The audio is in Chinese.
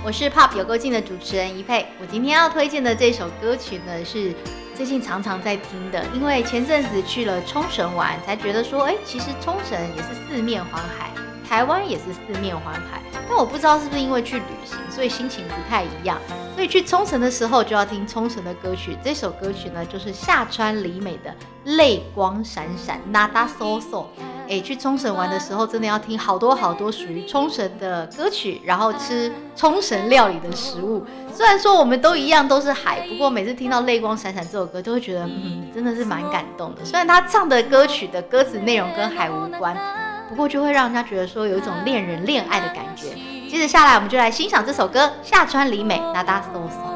我是 Pop 有够劲的主持人怡佩。我今天要推荐的这首歌曲呢，是最近常常在听的，因为前阵子去了冲绳玩，才觉得说，其实冲绳也是四面环海，台湾也是四面环海，但我不知道是不是因为去旅行，所以心情不太一样，所以去冲绳的时候就要听冲绳的歌曲。这首歌曲呢，就是夏川里美的《泪光闪闪》Nada So So。去冲绳玩的时候，真的要听好多好多属于冲绳的歌曲，然后吃冲绳料理的食物。虽然说我们都一样都是海，不过每次听到《泪光闪闪》这首歌，都会觉得真的是蛮感动的。虽然他唱的歌曲的歌词内容跟海无关，不过就会让人家觉得说有一种恋人恋爱的感觉。接着下来，我们就来欣赏这首歌，夏川里美 Nada So So。